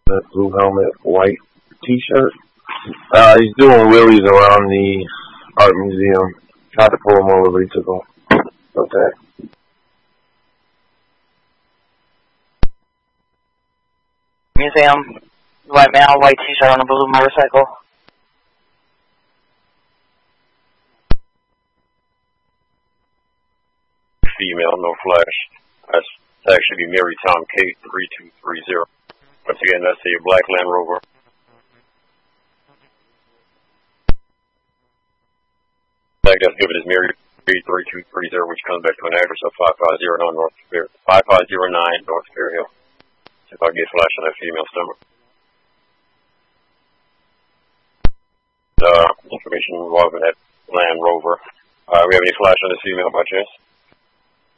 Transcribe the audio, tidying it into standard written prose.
The blue helmet, white t-shirt. He's doing wheelies around the art museum. Tried to pull him over, but he took off. Okay. Museum, white male, white t-shirt on a blue motorcycle. Female, no flash. That's actually Mary Tom Kate 3230. Once again, that's a black Land Rover. Tag that's given is Mary 3230, which comes back to an address of 5509 North Fair Hill. See if I can get flash on that female stomach. Information involving that Land Rover. We have any flash on this female by chance?